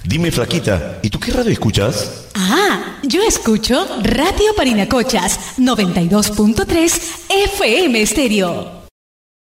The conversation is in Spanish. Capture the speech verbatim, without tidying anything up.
Dime, flaquita, ¿y tú qué radio escuchas? Ah, yo escucho Radio Parinacochas, noventa y dos punto tres F M Estéreo.